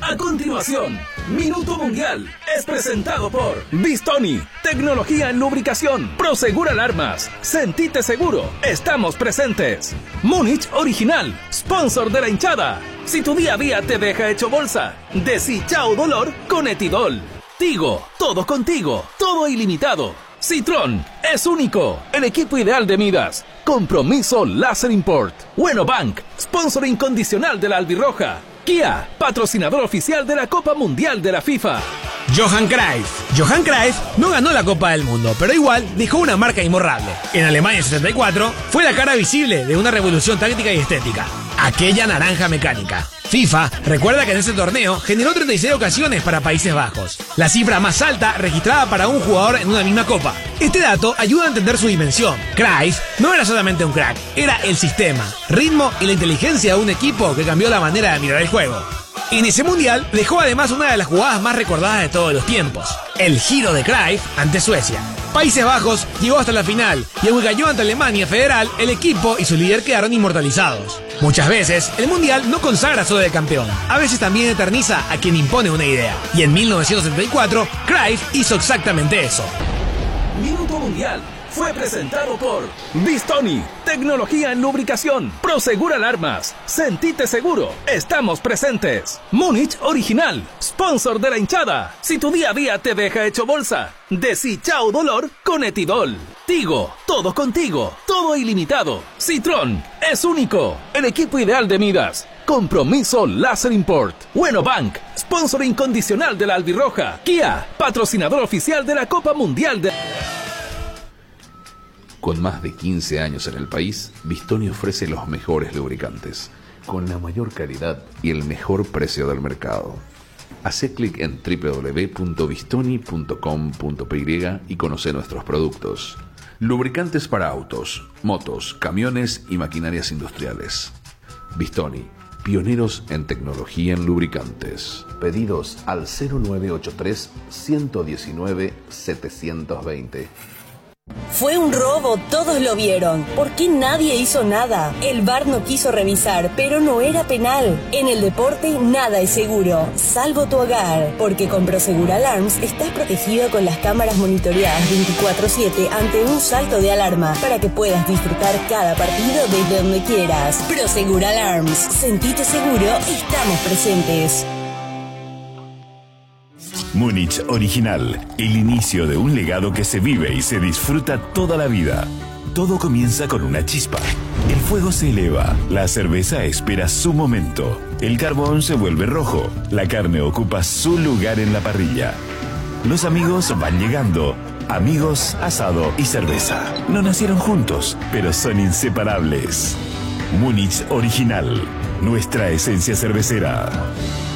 A continuación, Minuto Mundial es presentado por Bistoni, tecnología en lubricación, Prosegur Alarmas, sentite seguro, estamos presentes. Múnich Original, sponsor de la hinchada. Si tu día a día te deja hecho bolsa, decí chao dolor con Etidol. Tigo, todo contigo, todo ilimitado. Citroën es único, el equipo ideal de Midas. Compromiso Láser Import. Bueno Bank, sponsor incondicional de la albirroja. Kia, patrocinador oficial de la Copa Mundial de la FIFA. Johan Cruyff. Johan Cruyff no ganó la Copa del Mundo, pero igual dejó una marca imborrable. En Alemania 74 fue la cara visible de una revolución táctica y estética. Aquella naranja mecánica. FIFA recuerda que en ese torneo generó 36 ocasiones para Países Bajos, la cifra más alta registrada para un jugador en una misma copa. Este dato ayuda a entender su dimensión. Cruyff no era solamente un crack, era el sistema, ritmo y la inteligencia de un equipo que cambió la manera de mirar el juego. En ese mundial dejó además una de las jugadas más recordadas de todos los tiempos, el giro de Cruyff ante Suecia. Países Bajos llegó hasta la final y aunque cayó ante Alemania Federal, el equipo y su líder quedaron inmortalizados. Muchas veces, el mundial no consagra solo de campeón, a veces también eterniza a quien impone una idea. Y en 1974, Cruyff hizo exactamente eso. Minuto Mundial fue presentado por Bistoni, tecnología en lubricación, Prosegur Alarmas, sentite seguro, estamos presentes. Múnich Original, sponsor de la hinchada. Si tu día a día te deja hecho bolsa, decí chao dolor con Etidol. Tigo, todo contigo, todo ilimitado. Citroën es único, el equipo ideal de Midas. Compromiso Láser Import. Bueno Bank, sponsor incondicional de la albirroja. Kia, patrocinador oficial de la Copa Mundial de... Con más de 15 años en el país, Bistoni ofrece los mejores lubricantes, con la mayor calidad y el mejor precio del mercado. Hacé clic en www.bistoni.com.py y conoce nuestros productos. Lubricantes para autos, motos, camiones y maquinarias industriales. Bistoni, pioneros en tecnología en lubricantes. Pedidos al 0983 119 720. Fue un robo, todos lo vieron. ¿Por qué nadie hizo nada? El VAR no quiso revisar, pero no era penal. En el deporte nada es seguro, salvo tu hogar. Porque con Prosegur Alarms estás protegido con las cámaras monitoreadas 24/7 ante un salto de alarma, para que puedas disfrutar cada partido desde donde quieras. Prosegur Alarms, sentite seguro, estamos presentes. Múnich Original, el inicio de un legado que se vive y se disfruta toda la vida. Todo comienza con una chispa. El fuego se eleva, la cerveza espera su momento, el carbón se vuelve rojo, la carne ocupa su lugar en la parrilla. Los amigos van llegando, amigos, asado y cerveza. No nacieron juntos, pero son inseparables. Múnich Original, nuestra esencia cervecera.